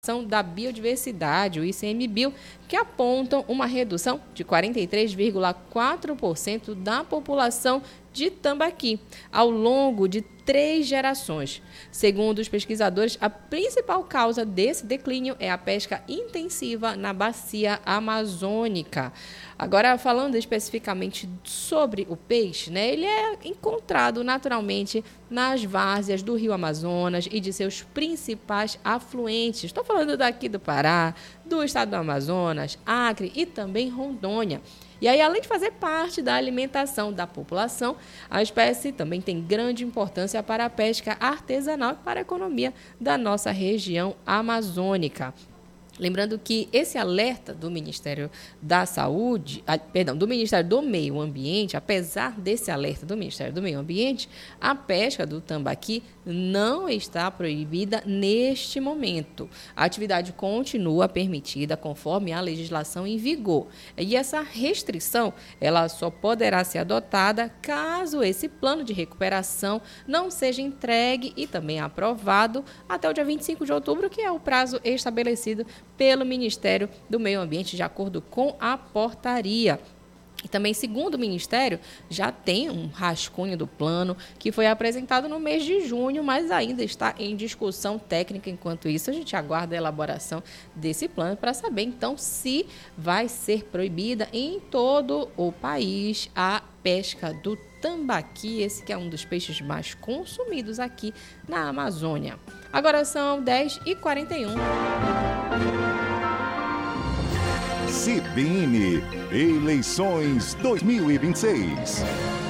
da Biodiversidade, o ICMBio, que apontam uma redução de 43,4% da população de tambaqui ao longo de 3 gerações. Segundo os pesquisadores, a principal causa desse declínio é a pesca intensiva na bacia amazônica. Agora, falando especificamente sobre o peixe, ele é encontrado naturalmente nas várzeas do Rio Amazonas e de seus principais afluentes. Estou falando daqui do Pará, do estado do Amazonas, Acre e também Rondônia. E aí, além de fazer parte da alimentação da população, a espécie também tem grande importância para a pesca artesanal e para a economia da nossa região amazônica. Lembrando que esse alerta do Ministério da Saúde, do Ministério do Meio Ambiente, apesar desse alerta do Ministério do Meio Ambiente, a pesca do tambaqui não está proibida neste momento. A atividade continua permitida conforme a legislação em vigor. E essa restrição, ela só poderá ser adotada caso esse plano de recuperação não seja entregue e também aprovado até o dia 25 de outubro, que é o prazo estabelecido pelo Ministério do Meio Ambiente, de acordo com a portaria. E também, segundo o Ministério, já tem um rascunho do plano que foi apresentado no mês de junho, mas ainda está em discussão técnica. Enquanto isso, a gente aguarda a elaboração desse plano para saber, então, se vai ser proibida em todo o país a pesca do tambaqui, esse que é um dos peixes mais consumidos aqui na Amazônia. Agora são 10h41. CBN Eleições 2026.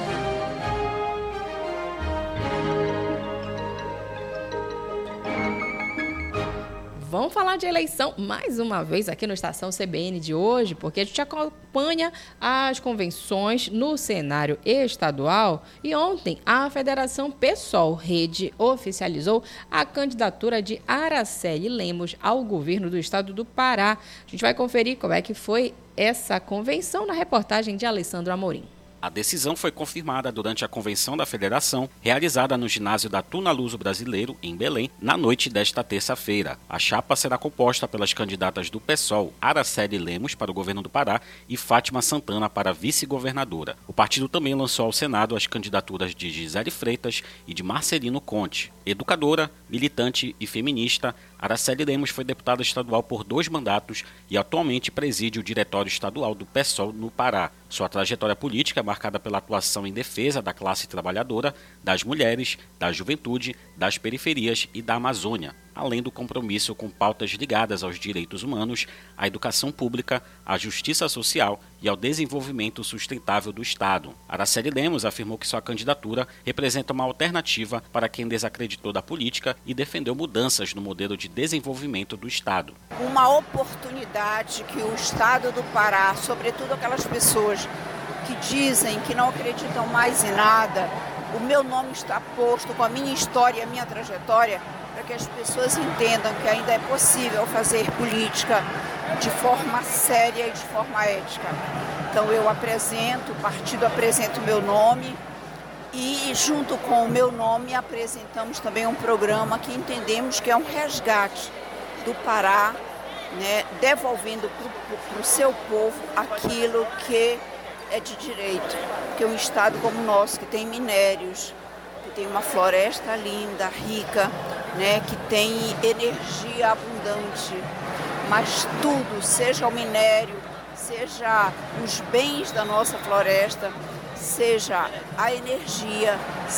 Vamos falar de eleição mais uma vez aqui no Estação CBN de hoje, porque a gente acompanha as convenções no cenário estadual e ontem a Federação PSOL Rede oficializou a candidatura de Araceli Lemos ao governo do estado do Pará. A gente vai conferir como é que foi essa convenção na reportagem de Alessandro Amorim. A decisão foi confirmada durante a convenção da federação, realizada no ginásio da Tuna Luso Brasileiro, em Belém, na noite desta terça-feira. A chapa será composta pelas candidatas do PSOL, Araceli Lemos para o governo do Pará e Fátima Santana para vice-governadora. O partido também lançou ao Senado as candidaturas de Gisele Freitas e de Marcelino Conte. Educadora, militante e feminista, Araceli Lemos foi deputada estadual por 2 mandatos e atualmente preside o Diretório Estadual do PSOL no Pará. Sua trajetória política é marcada pela atuação em defesa da classe trabalhadora, das mulheres, da juventude, das periferias e da Amazônia, além do compromisso com pautas ligadas aos direitos humanos, à educação pública, à justiça social e ao desenvolvimento sustentável do Estado. Araceli Lemos afirmou que sua candidatura representa uma alternativa para quem desacreditou da política e defendeu mudanças no modelo de desenvolvimento do Estado. Uma oportunidade que o Estado do Pará, sobretudo aquelas pessoas que dizem que não acreditam mais em nada, o meu nome está posto com a minha história e a minha trajetória, para que as pessoas entendam que ainda é possível fazer política de forma séria e de forma ética. Então eu apresento, o partido apresenta o meu nome e junto com o meu nome apresentamos também um programa que entendemos que é um resgate do Pará, devolvendo para o seu povo aquilo que é de direito. Porque um estado como o nosso, que tem minérios, que tem uma floresta linda, rica, que tem energia abundante, mas tudo, seja o minério, seja os bens da nossa floresta, seja a energia,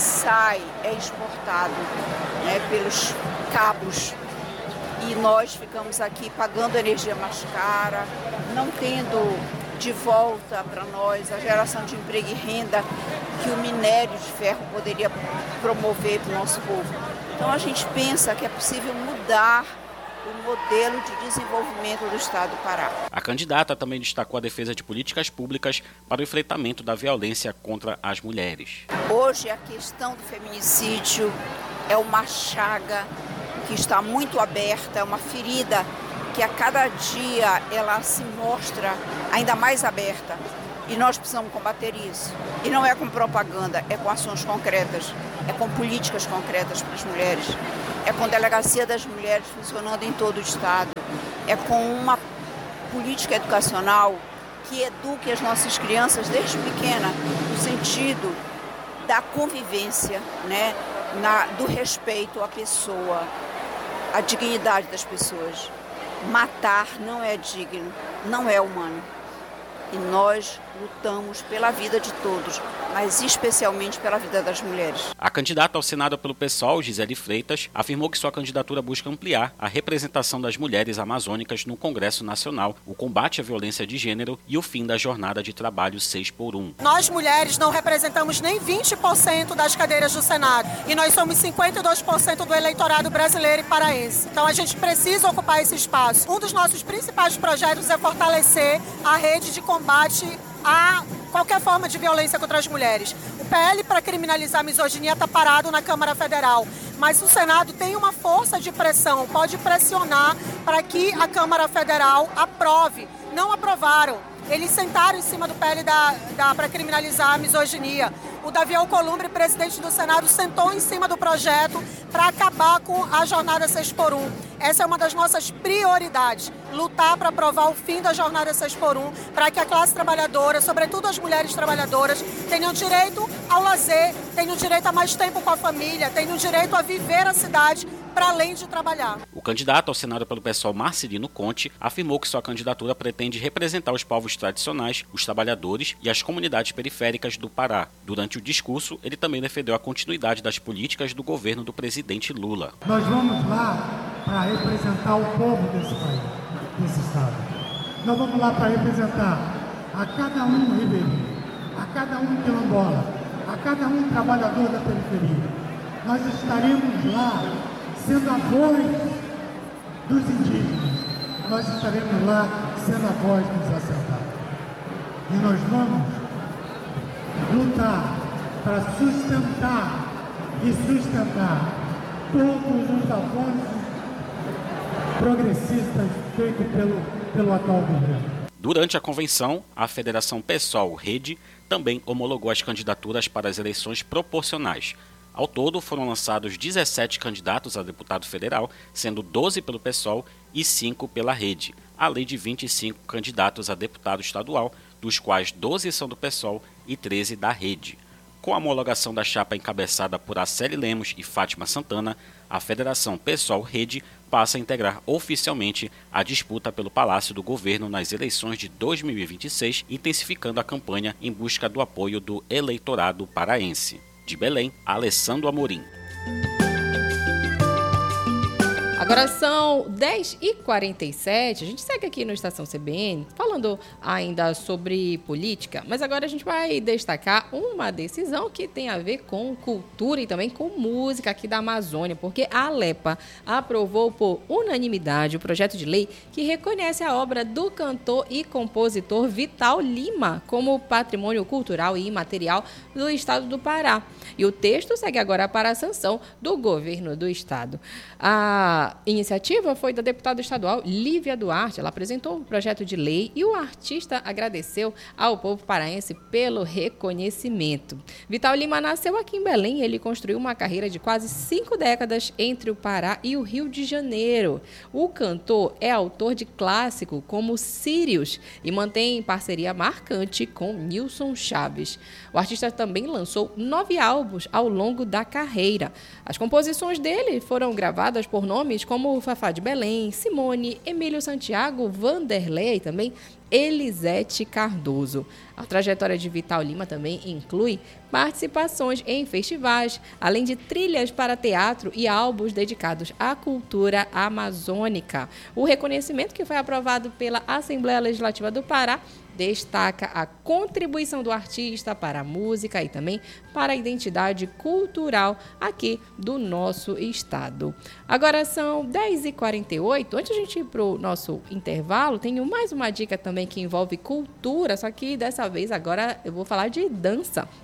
é exportado pelos cabos. E nós ficamos aqui pagando energia mais cara, não tendo de volta para nós a geração de emprego e renda que o minério de ferro poderia promover para o nosso povo. Então a gente pensa que é possível mudar o modelo de desenvolvimento do estado do Pará. A candidata também destacou a defesa de políticas públicas para o enfrentamento da violência contra as mulheres. Hoje a questão do feminicídio é uma chaga que está muito aberta, é uma ferida que a cada dia ela se mostra ainda mais aberta. E nós precisamos combater isso. E não é com propaganda, é com ações concretas. é com políticas concretas para as mulheres, é com delegacia das mulheres funcionando em todo o estado, é com uma política educacional que eduque as nossas crianças desde pequena no sentido da convivência, né? Do respeito à pessoa, à dignidade das pessoas. Matar não é digno, não é humano. E nós lutamos pela vida de todos, mas especialmente pela vida das mulheres. A candidata ao Senado pelo PSOL, Gisele Freitas, afirmou que sua candidatura busca ampliar a representação das mulheres amazônicas no Congresso Nacional, o combate à violência de gênero e o fim da jornada de trabalho 6x1. Nós, mulheres, não representamos nem 20% das cadeiras do Senado e nós somos 52% do eleitorado brasileiro e paraense. Então a gente precisa ocupar esse espaço. Um dos nossos principais projetos é fortalecer a rede de combate a qualquer forma de violência contra as mulheres. O PL para criminalizar a misoginia está parado na Câmara Federal, mas o Senado tem uma força de pressão, pode pressionar para que a Câmara Federal aprove. Não aprovaram. Eles sentaram em cima do PL para criminalizar a misoginia. O Davi Alcolumbre, presidente do Senado, sentou em cima do projeto para acabar com a jornada 6x1. Essa é uma das nossas prioridades, lutar para aprovar o fim da jornada 6x1, para que a classe trabalhadora, sobretudo as mulheres trabalhadoras, tenham direito ao lazer, tenham direito a mais tempo com a família, tenham direito a viver a cidade para além de trabalhar. O candidato ao Senado pelo PSOL, Marcelino Conte, afirmou que sua candidatura pretende representar os povos tradicionais, os trabalhadores e as comunidades periféricas do Pará. Durante o discurso, ele também defendeu a continuidade das políticas do governo do presidente Lula. Nós vamos lá para representar o povo desse país, desse estado. Nós vamos lá para representar a cada um ribeirinho, a cada um quilombola, a cada um trabalhador da periferia. Nós estaremos lá sendo a voz dos indígenas, nós estaremos lá sendo a voz dos assentados. E nós vamos lutar para sustentar todos os avanços progressistas feitos pelo atual governo. Durante a convenção, a Federação PSOL-Rede também homologou as candidaturas para as eleições proporcionais. Ao todo, foram lançados 17 candidatos a deputado federal, sendo 12 pelo PSOL e 5 pela Rede, além de 25 candidatos a deputado estadual, dos quais 12 são do PSOL e 13 da Rede. Com a homologação da chapa encabeçada por Aceli Lemos e Fátima Santana, a Federação PSOL-Rede passa a integrar oficialmente a disputa pelo Palácio do Governo nas eleições de 2026, intensificando a campanha em busca do apoio do eleitorado paraense. De Belém, Alessandro Amorim. Agora são 10h47, a gente segue aqui no Estação CBN, falando ainda sobre política, mas agora a gente vai destacar uma decisão que tem a ver com cultura e também com música aqui da Amazônia, porque a Alepa aprovou por unanimidade o projeto de lei que reconhece a obra do cantor e compositor Vital Lima como patrimônio cultural e imaterial do estado do Pará. E o texto segue agora para a sanção do governo do estado. A iniciativa foi da deputada estadual Lívia Duarte. Ela apresentou o projeto de lei e o artista agradeceu ao povo paraense pelo reconhecimento. Vital Lima nasceu aqui em Belém e ele construiu uma carreira de quase 5 décadas entre o Pará e o Rio de Janeiro. O cantor é autor de clássicos como Sírios e mantém parceria marcante com Nilson Chaves. O artista também lançou 9 álbuns ao longo da carreira. As composições dele foram gravadas por nomes como Fafá de Belém, Simone, Emílio Santiago, Vanderlei e também Elisete Cardoso. A trajetória de Vital Lima também inclui participações em festivais, além de trilhas para teatro e álbuns dedicados à cultura amazônica. O reconhecimento que foi aprovado pela Assembleia Legislativa do Pará destaca a contribuição do artista para a música e também para a identidade cultural aqui do nosso estado. Agora são 10h48. Antes de a gente ir para o nosso intervalo, tenho mais uma dica também que envolve cultura, só que dessa vez agora eu vou falar de dança.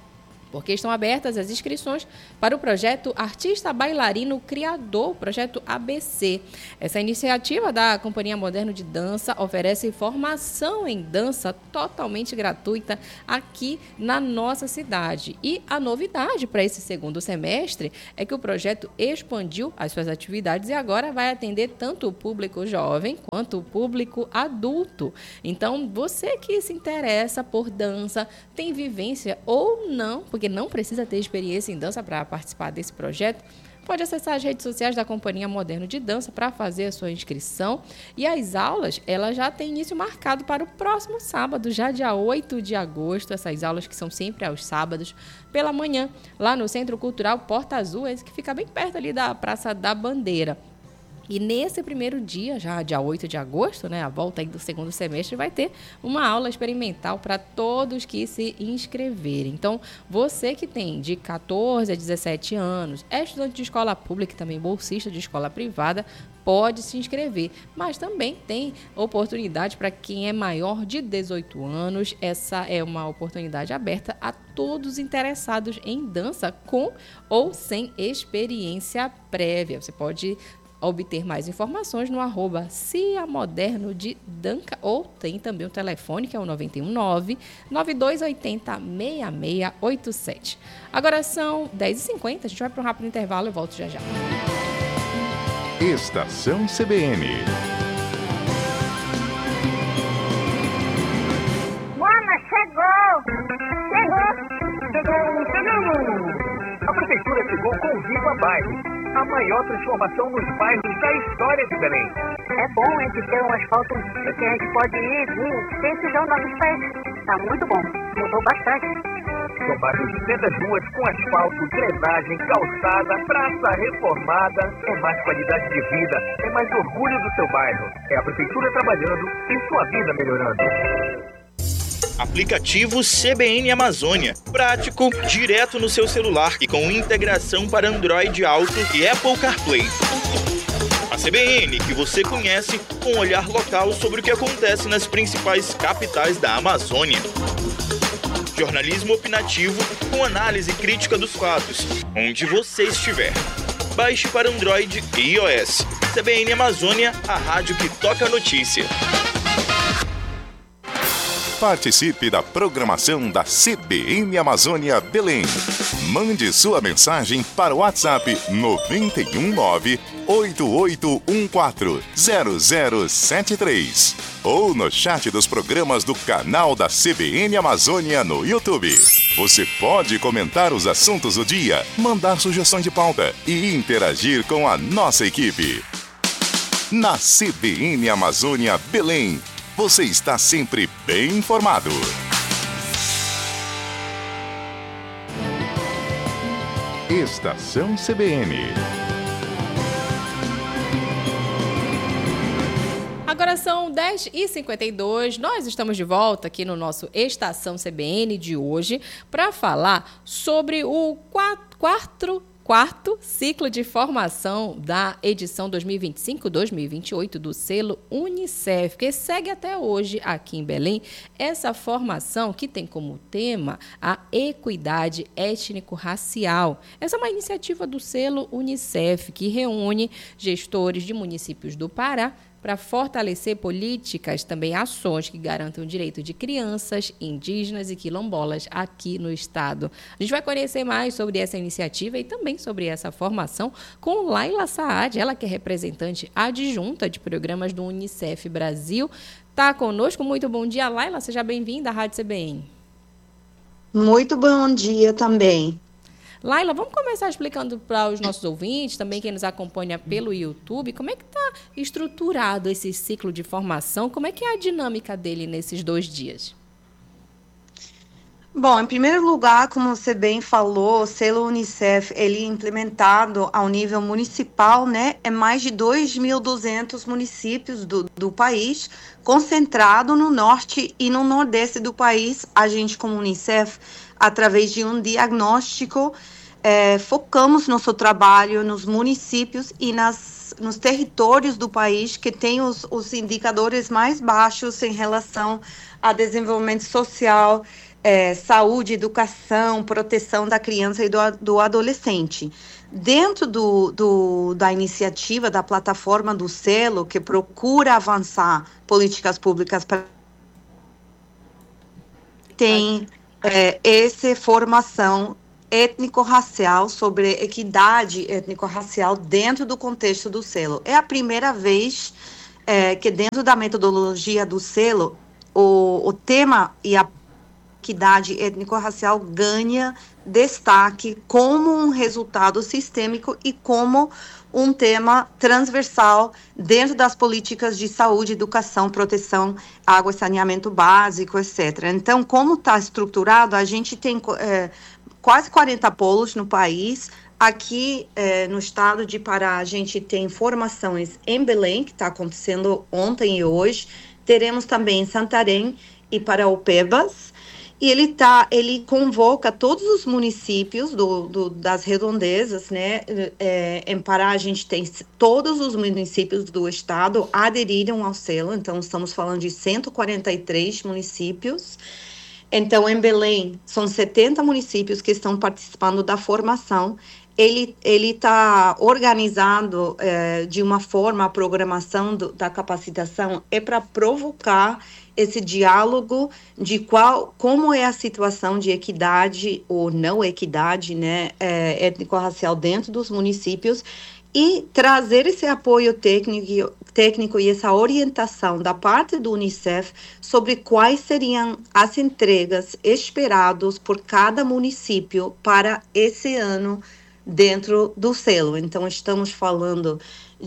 porque estão abertas as inscrições para o projeto Artista Bailarino Criador, projeto ABC. Essa iniciativa da Companhia Moderno de Dança oferece formação em dança totalmente gratuita aqui na nossa cidade. E a novidade para esse segundo semestre é que o projeto expandiu as suas atividades e agora vai atender tanto o público jovem quanto o público adulto. Então, você que se interessa por dança, tem vivência ou não, porque não precisa ter experiência em dança para participar desse projeto, pode acessar as redes sociais da Companhia Moderno de Dança para fazer a sua inscrição. E as aulas, elas já têm início marcado para o próximo sábado, já dia 8 de agosto. Essas aulas que são sempre aos sábados, pela manhã, lá no Centro Cultural Porta Azul, esse que fica bem perto ali da Praça da Bandeira. E nesse primeiro dia, já dia 8 de agosto, né, a volta aí do segundo semestre, vai ter uma aula experimental para todos que se inscreverem. Então, você que tem de 14 a 17 anos, é estudante de escola pública e também bolsista de escola privada, pode se inscrever. Mas também tem oportunidade para quem é maior de 18 anos. Essa é uma oportunidade aberta a todos interessados em dança com ou sem experiência prévia. Você pode obter mais informações no @ciamodernodedanca ou tem também o telefone que é o 919-9280-6687. Agora são 10h50, a gente vai para um rápido intervalo e volto já já. Estação CBN. Mama, chegou! A Prefeitura chegou com o Viva Bairro, a maior transformação nos bairros da história de Belém. É bom de ter um asfalto que a gente pode ir sem sujar os nossos pés. Tá muito bom, mudou bastante. São mais de 200 ruas com asfalto, drenagem, calçada, praça reformada. É mais qualidade de vida, é mais orgulho do seu bairro. É a Prefeitura trabalhando e sua vida melhorando. Aplicativo CBN Amazônia. Prático, direto no seu celular e com integração para Android Auto e Apple CarPlay. A CBN que você conhece com um olhar local sobre o que acontece nas principais capitais da Amazônia. Jornalismo opinativo com análise crítica dos fatos, onde você estiver. Baixe para Android e iOS. CBN Amazônia, a rádio que toca a notícia. Participe da programação da CBN Amazônia Belém. Mande sua mensagem para o WhatsApp 919-8814-0073 ou no chat dos programas do canal da CBN Amazônia no YouTube. Você pode comentar os assuntos do dia, mandar sugestões de pauta e interagir com a nossa equipe. Na CBN Amazônia Belém, você está sempre bem informado. Estação CBN. Agora são 10h52, nós estamos de volta aqui no nosso Estação CBN de hoje para falar sobre o quarto ciclo de formação da edição 2025-2028 do selo Unicef, que segue até hoje aqui em Belém. Essa formação que tem como tema a equidade étnico-racial. Essa é uma iniciativa do selo Unicef que reúne gestores de municípios do Pará para fortalecer políticas, também ações que garantam o direito de crianças, indígenas e quilombolas aqui no estado. A gente vai conhecer mais sobre essa iniciativa e também sobre essa formação com Laila Saad, ela que é representante adjunta de programas do Unicef Brasil. Está conosco, muito bom dia, Laila, seja bem-vinda à Rádio CBN. Muito bom dia também. Laila, vamos começar explicando para os nossos ouvintes, também quem nos acompanha pelo YouTube, como é que está estruturado esse ciclo de formação, como é que é a dinâmica dele nesses 2 dias? Bom, em primeiro lugar, como você bem falou, o selo Unicef, ele é implementado ao nível municipal, né? É mais de 2.200 municípios do país, concentrado no norte e no nordeste do país. A gente, como Unicef, através de um diagnóstico, focamos nosso trabalho nos municípios e nos territórios do país que têm os indicadores mais baixos em relação a desenvolvimento social, saúde, educação, proteção da criança e do adolescente. Dentro da iniciativa da plataforma do selo, que procura avançar políticas públicas para tem essa formação étnico-racial sobre equidade étnico-racial dentro do contexto do selo. É a primeira vez que dentro da metodologia do selo o tema e a equidade étnico-racial ganha destaque como um resultado sistêmico e como um tema transversal dentro das políticas de saúde, educação, proteção, água e saneamento básico, etc. Então, como está estruturado, a gente tem quase 40 polos no país. Aqui no estado de Pará, a gente tem formações em Belém, que está acontecendo ontem e hoje. Teremos também em Santarém e Paraupebas. E ele convoca todos os municípios das redondezas, né? Em Pará, a gente tem todos os municípios do estado aderiram ao selo, então estamos falando de 143 municípios. Então, em Belém, são 70 municípios que estão participando da formação. Ele está organizado de uma forma, a programação da capacitação é para provocar esse diálogo de como é a situação de equidade ou não equidade, né, étnico-racial dentro dos municípios e trazer esse apoio técnico e essa orientação da parte do Unicef sobre quais seriam as entregas esperadas por cada município para esse ano dentro do selo. Então, estamos falando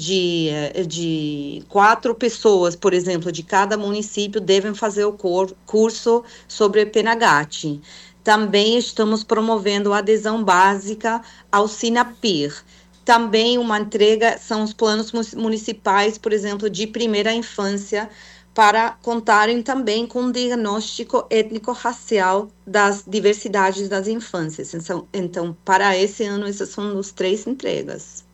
de 4 pessoas, por exemplo, de cada município devem fazer o curso sobre PNAGAT. Também estamos promovendo a adesão básica ao SINAPIR. Também uma entrega são os planos municipais, por exemplo, de primeira infância, para contarem também com um diagnóstico étnico-racial das diversidades das infâncias. Então, para esse ano, essas são as 3 entregas.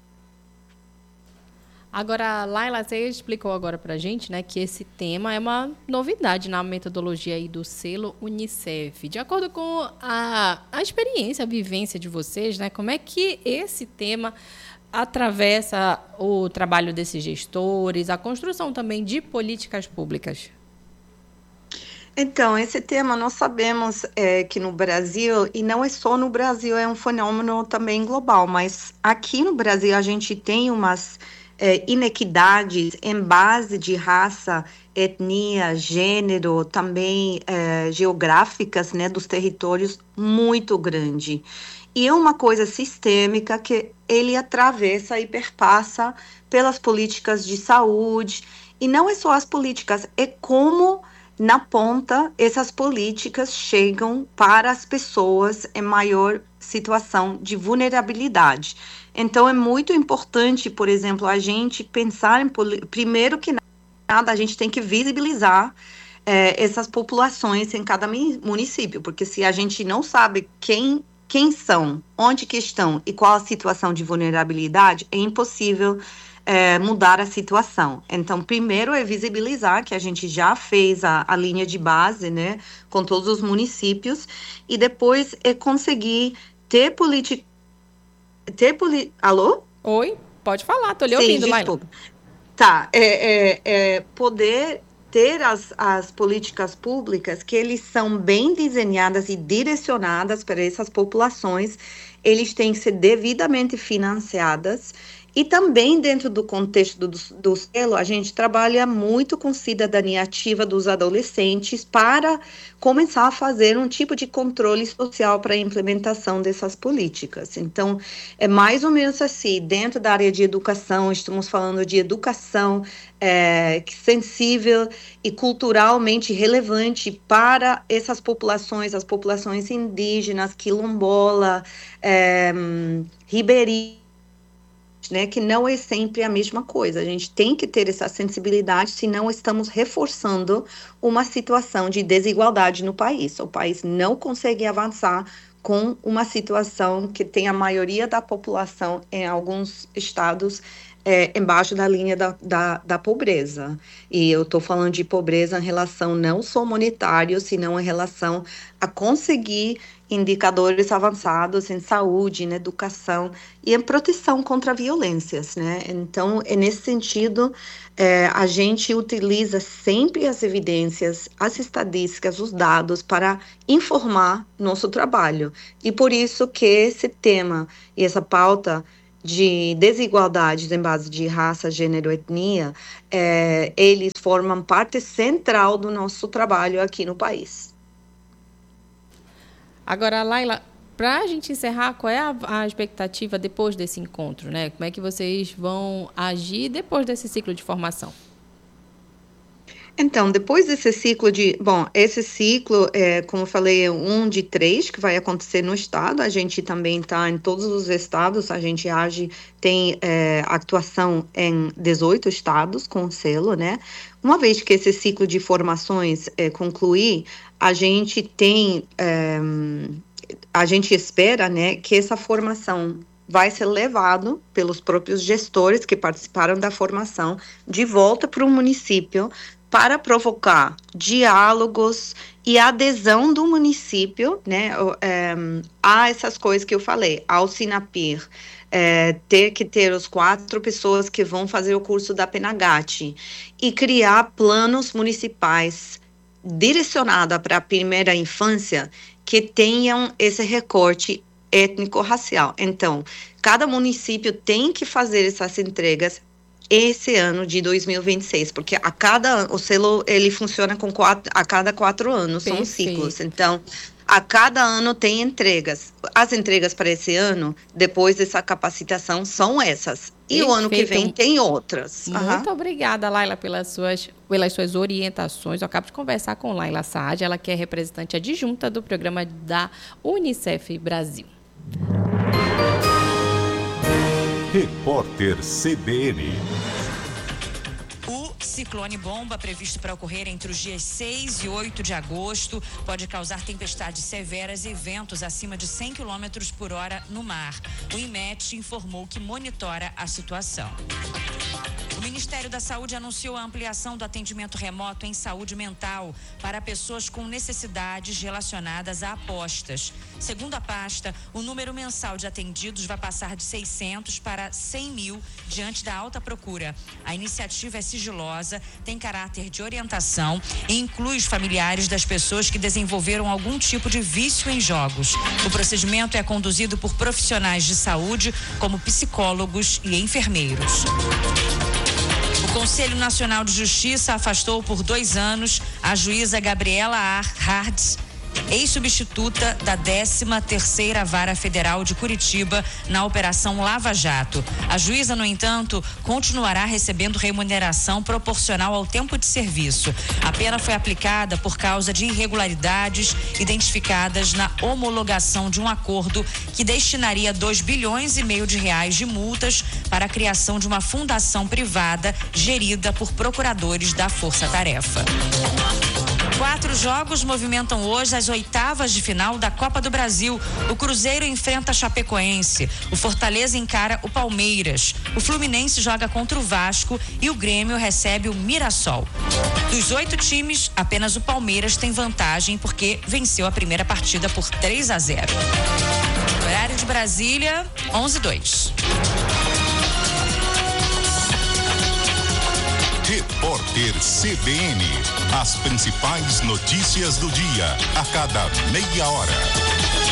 Agora, Laila, você explicou agora para a gente, né, que esse tema é uma novidade na metodologia aí do selo Unicef. De acordo com a experiência, a vivência de vocês, né, como é que esse tema atravessa o trabalho desses gestores, a construção também de políticas públicas? Então, esse tema nós sabemos que no Brasil, e não é só no Brasil, é um fenômeno também global, mas aqui no Brasil a gente tem umas inequidades em base de raça, etnia, gênero, também geográficas, né, dos territórios muito grande. E é uma coisa sistêmica que ele atravessa e perpassa pelas políticas de saúde. E não é só as políticas, é como, na ponta, essas políticas chegam para as pessoas em maior situação de vulnerabilidade. Então, é muito importante, por exemplo, a gente pensar primeiro que nada, a gente tem que visibilizar essas populações em cada município, porque se a gente não sabe quem são, onde que estão e qual a situação de vulnerabilidade, é impossível mudar a situação. Então, primeiro é visibilizar que a gente já fez a linha de base, né, com todos os municípios, e depois é conseguir ter política. Alô? Oi, pode falar, tô lhe ouvindo, Laila. Tá, poder ter as políticas públicas que eles são bem desenhadas e direcionadas para essas populações, eles têm que ser devidamente financiadas. E também dentro do contexto do selo, a gente trabalha muito com cidadania ativa dos adolescentes para começar a fazer um tipo de controle social para a implementação dessas políticas. Então, é mais ou menos assim, dentro da área de educação, estamos falando de educação sensível e culturalmente relevante para essas populações, as populações indígenas, quilombola, ribeirinha, né, que não é sempre a mesma coisa. A gente tem que ter essa sensibilidade, senão estamos reforçando uma situação de desigualdade no país. O país não consegue avançar com uma situação que tem a maioria da população em alguns estados embaixo da linha da pobreza. E eu estou falando de pobreza em relação não só monetário, senão em relação a conseguir indicadores avançados em saúde, em educação e em proteção contra violências, né? Então, nesse sentido, a gente utiliza sempre as evidências, as estatísticas, os dados para informar nosso trabalho. E por isso que esse tema e essa pauta de desigualdades em base de raça, gênero, etnia, eles formam parte central do nosso trabalho aqui no país. Agora, Laila, para a gente encerrar, qual é a expectativa depois desse encontro, né? Como é que vocês vão agir depois desse ciclo de formação? Então, depois desse ciclo esse ciclo, como eu falei, é um de 3 que vai acontecer no estado. A gente também está em todos os estados, a gente tem atuação em 18 estados com selo, né? Uma vez que esse ciclo de formações concluir, a gente espera, né, que essa formação vai ser levado pelos próprios gestores que participaram da formação de volta para o município, para provocar diálogos e adesão do município, né, a essas coisas que eu falei, ao Sinapir, ter que ter as 4 pessoas que vão fazer o curso da PENAGAT e criar planos municipais direcionados para a primeira infância que tenham esse recorte étnico-racial. Então, cada município tem que fazer essas entregas esse ano de 2026, porque o selo ele funciona a cada 4 anos, são ciclos. Então, a cada ano tem entregas. As entregas para esse ano, depois dessa capacitação, são essas. E o ano que vem tem outras. Muito obrigada, Laila, pelas suas orientações. Eu acabo de conversar com Laila Saad, ela que é representante adjunta do programa da Unicef Brasil. Repórter CBN. O ciclone bomba, previsto para ocorrer entre os dias 6 e 8 de agosto, pode causar tempestades severas e ventos acima de 100 km por hora no mar. O INMET informou que monitora a situação. O Ministério da Saúde anunciou a ampliação do atendimento remoto em saúde mental para pessoas com necessidades relacionadas a apostas. Segundo a pasta, o número mensal de atendidos vai passar de 600 para 100 mil diante da alta procura. A iniciativa é sigilosa, tem caráter de orientação e inclui os familiares das pessoas que desenvolveram algum tipo de vício em jogos. O procedimento é conduzido por profissionais de saúde, como psicólogos e enfermeiros. O Conselho Nacional de Justiça afastou por 2 anos a juíza Gabriela Hartz, ex-substituta da 13ª Vara Federal de Curitiba na Operação Lava Jato. A juíza, no entanto, continuará recebendo remuneração proporcional ao tempo de serviço. A pena foi aplicada por causa de irregularidades identificadas na homologação de um acordo que destinaria 2,5 bilhões de reais de multas para a criação de uma fundação privada gerida por procuradores da Força Tarefa. 4 jogos movimentam hoje as 8ª de final da Copa do Brasil. O Cruzeiro enfrenta a Chapecoense, o Fortaleza encara o Palmeiras, o Fluminense joga contra o Vasco e o Grêmio recebe o Mirassol. Dos 8 times, apenas o Palmeiras tem vantagem porque venceu a primeira partida por 3-0. Horário de Brasília, 11:02. Repórter CBN. As principais notícias do dia, a cada meia hora.